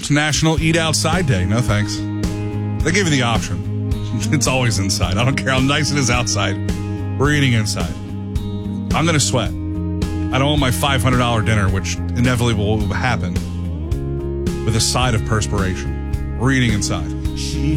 It's National Eat Outside Day. No thanks. They give you the option. It's always inside. I don't care how nice it is outside. We're eating inside. I'm going to sweat. I don't want my $500 dinner, which inevitably will happen, with a side of perspiration. We're eating inside.